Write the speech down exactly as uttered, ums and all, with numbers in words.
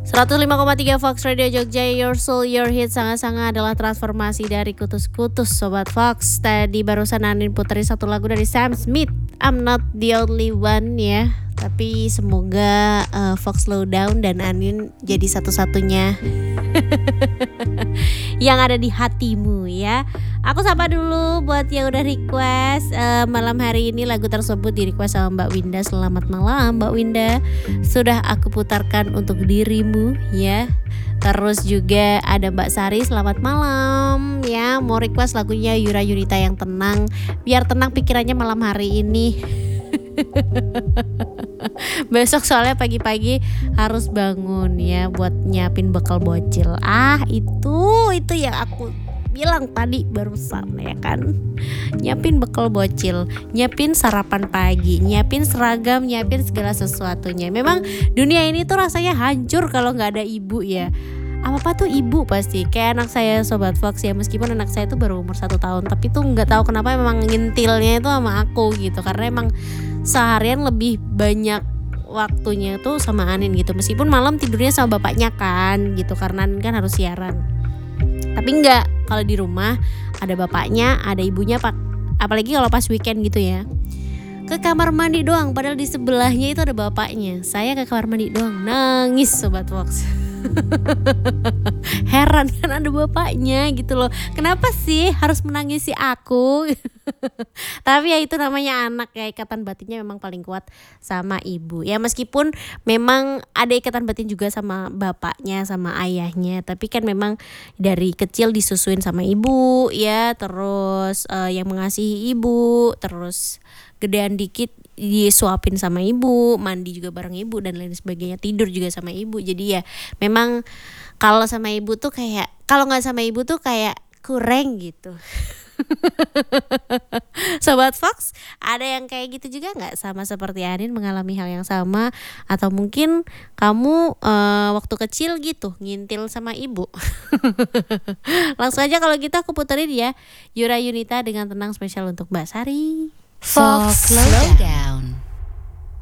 seratus lima koma tiga Fox Radio Jogja, your soul, your hit. Sangat-sangat adalah transformasi dari kutus-kutus Sobat Fox. Tadi barusan Anin puterin satu lagu dari Sam Smith, I'm Not The Only One ya. Tapi semoga uh, Fox slow down dan Anin jadi satu-satunya yang ada di hatimu ya. Aku sapa dulu buat yang udah request uh, malam hari ini lagu tersebut di request sama Mbak Winda. Selamat malam Mbak Winda, sudah aku putarkan untuk dirimu ya. Terus juga ada Mbak Sari, selamat malam ya. Mau request lagunya Yura Yunita yang tenang, biar tenang pikirannya malam hari ini. Besok soalnya pagi-pagi harus bangun ya buat nyiapin bekal bocil. Ah itu itu yang aku bilang tadi barusan ya kan. Nyiapin bekal bocil, nyiapin sarapan pagi, nyiapin seragam, nyiapin segala sesuatunya. Memang dunia ini tuh rasanya hancur kalau nggak ada ibu ya. Apa-apa tuh ibu pasti. Kayak anak saya Sobat Fox ya, meskipun anak saya tuh baru umur satu tahun, tapi tuh nggak tahu kenapa memang ngintilnya itu sama aku gitu. Karena emang seharian lebih banyak waktunya tuh sama Anin gitu. Meskipun malam tidurnya sama bapaknya kan gitu, karena Anin kan harus siaran. Tapi enggak, kalau di rumah ada bapaknya, ada ibunya pak. Apalagi kalau pas weekend gitu ya. Ke kamar mandi doang, padahal di sebelahnya itu ada bapaknya. Saya ke kamar mandi doang, nangis Sobat Fox. Heran kan ada bapaknya gitu loh. Kenapa sih harus menangisi aku? Tapi ya itu namanya anak ya, ikatan batinnya memang paling kuat sama ibu. Ya meskipun memang ada ikatan batin juga sama bapaknya, sama ayahnya, tapi kan memang dari kecil disusuin sama ibu ya, terus uh, yang mengasihi ibu, terus gedean dikit disuapin sama ibu, mandi juga bareng ibu dan lain sebagainya, tidur juga sama ibu. Jadi ya memang kalau sama ibu tuh kayak, kalau nggak sama ibu tuh kayak kurang gitu. Sobat Fox, ada yang kayak gitu juga nggak, sama seperti Anin mengalami hal yang sama, atau mungkin kamu uh, waktu kecil gitu ngintil sama ibu? Langsung aja kalau gitu aku puterin ya Yura Yunita dengan Tenang spesial untuk Mbak Sari. Fox Slowdown.